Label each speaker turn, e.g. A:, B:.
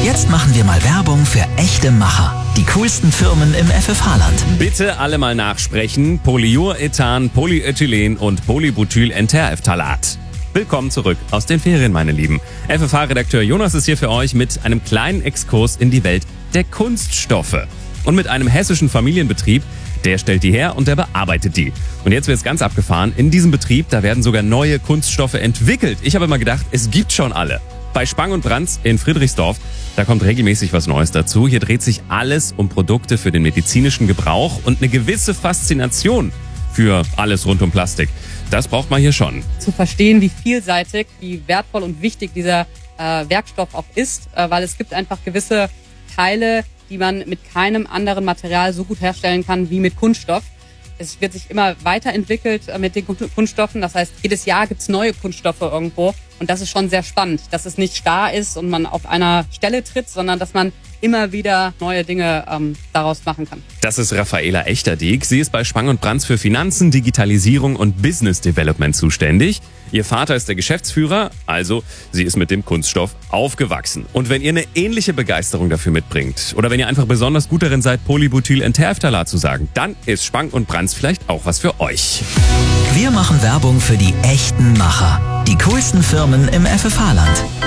A: Jetzt machen wir mal Werbung für echte Macher. Die coolsten Firmen im FFH-Land.
B: Bitte alle mal nachsprechen. Polyurethan, Polyethylen und Polybutylenterephthalat. Willkommen zurück aus den Ferien, meine Lieben. FFH-Redakteur Jonas ist hier für euch mit einem kleinen Exkurs in die Welt der Kunststoffe. Und mit einem hessischen Familienbetrieb, der stellt die her und der bearbeitet die. Und jetzt wird's ganz abgefahren. In diesem Betrieb, da werden sogar neue Kunststoffe entwickelt. Ich habe immer gedacht, es gibt schon alle. Bei Spang und Brands in Friedrichsdorf, da kommt regelmäßig was Neues dazu. Hier dreht sich alles um Produkte für den medizinischen Gebrauch und eine gewisse Faszination für alles rund um Plastik. Das braucht man hier schon.
C: Zu verstehen, wie vielseitig, wie wertvoll und wichtig dieser Werkstoff auch ist, weil es gibt einfach gewisse Teile, die man mit keinem anderen Material so gut herstellen kann wie mit Kunststoff. Es wird sich immer weiterentwickelt mit den Kunststoffen. Das heißt, jedes Jahr gibt's neue Kunststoffe irgendwo. Und das ist schon sehr spannend, dass es nicht starr ist und man auf einer Stelle tritt, sondern dass man immer wieder neue Dinge daraus machen kann.
B: Das ist Raffaela Echterdieck. Sie ist bei Spang & Brands für Finanzen, Digitalisierung und Business Development zuständig. Ihr Vater ist der Geschäftsführer, also sie ist mit dem Kunststoff aufgewachsen. Und wenn ihr eine ähnliche Begeisterung dafür mitbringt oder wenn ihr einfach besonders gut darin seid, Polybutylenterephthalat zu sagen, dann ist Spang & Brands vielleicht auch was für euch.
A: Wir machen Werbung für die echten Macher. Die coolsten Firmen im FFH-Land.